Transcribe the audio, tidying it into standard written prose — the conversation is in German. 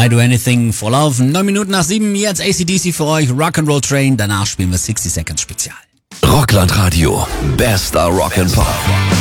I Do Anything for Love. 9 Minuten nach 7, jetzt AC/DC für euch, Rock'n'Roll Train. Danach spielen wir 60 Seconds Spezial. Rockland Radio, bester Rock'n'Pop.